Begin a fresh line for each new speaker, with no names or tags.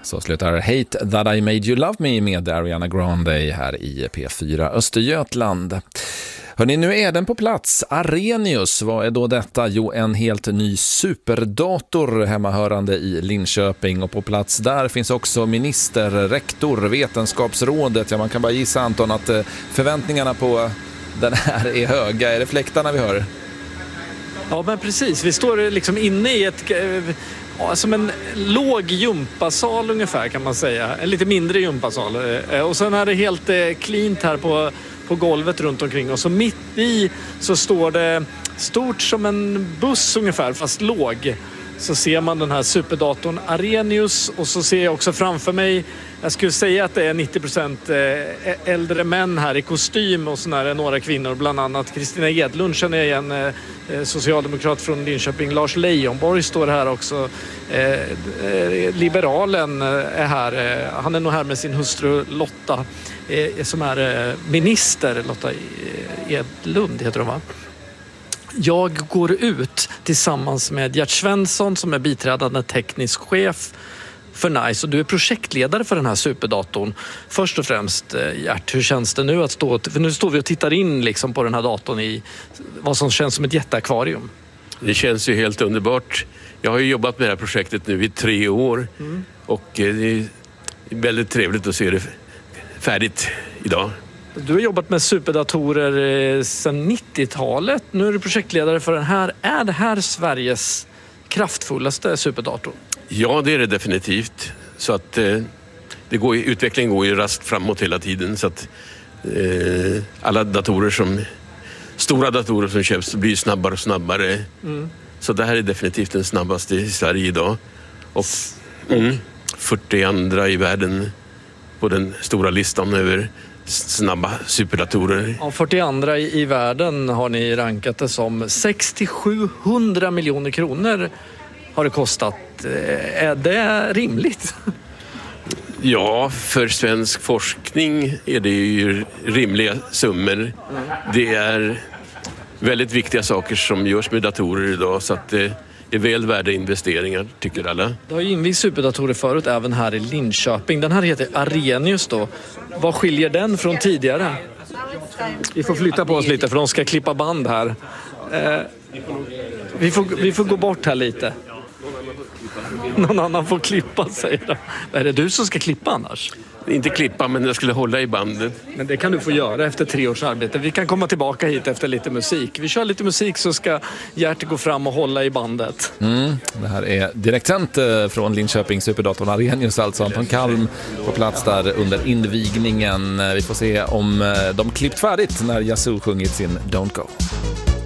Så slutar Hate That I Made You Love Me med Ariana Grande här i P4 Östergötland. Hörrni, nu är den på plats. Arrhenius, vad är då detta? Jo, en helt ny superdator hemmahörande i Linköping. Och på plats där finns också minister, rektor, vetenskapsrådet. Ja, man kan bara gissa, Anton, att förväntningarna på den här är höga. Är det fläktarna vi hör?
Ja, men precis. Vi står liksom inne i ett... som en låg gympasal ungefär, kan man säga. En lite mindre gympasal. Och sen är det helt cleant här på golvet runt omkring. Och så mitt i så står det stort som en buss ungefär, fast låg. Så ser man den här superdatorn Arrhenius, och så ser jag också framför mig, jag skulle säga att det är 90% äldre män här i kostym, och så är det några kvinnor, bland annat Kristina Edlund känner jag igen, socialdemokrat från Linköping. Lars Leijonborg står här också. Liberalen är här. Han är nog här med sin hustru Lotta, som är minister. Lotta Edlund heter hon, va? Jag går ut tillsammans med Gert Svensson som är biträdande teknisk chef för NICE, och du är projektledare för den här superdatorn. Först och främst, Gert, hur känns det nu att stå... För nu står vi och tittar in liksom på den här datorn i vad som känns som ett jätteakvarium.
Det känns ju helt underbart. Jag har ju jobbat med det här projektet nu i 3 år och det är väldigt trevligt att se det färdigt idag.
Du har jobbat med superdatorer sedan 90-talet. Nu är du projektledare för den här. Är det här Sveriges kraftfullaste superdator?
Ja, det är det definitivt. Så att utvecklingen går ju raskt framåt hela tiden. Så att alla stora datorer som köps blir snabbare och snabbare. Så det här är definitivt den snabbaste i Sverige idag. Och 42 i världen på den stora listan över snabba superdatorer.
Ja, 42 i världen har ni rankat det som. 600-700 miljoner kronor har det kostat. Är det rimligt?
Ja, för svensk forskning är det ju rimliga summor. Det är väldigt viktiga saker som görs med datorer idag, så att det är väl värda investeringar, tycker alla.
Det har ju invigt superdatorer förut även här i Linköping. Den här heter Arrhenius då. Vad skiljer den från tidigare? Vi får flytta på oss lite för de ska klippa band här. Vi får gå bort här lite. Någon annan får klippa, säger de. Är det du som ska klippa annars?
Inte klippa, men jag skulle hålla i bandet.
Men det kan du få göra efter 3 års arbete. Vi kan komma tillbaka hit efter lite musik. Vi kör lite musik, så ska Gert gå fram och hålla i bandet.
Det här är direktsänt från Linköping, superdatorn Arrhenius, alltså Anton Kalm på plats där under invigningen. Vi får se om de klippt färdigt när Yazoo sjungit sin Don't Go.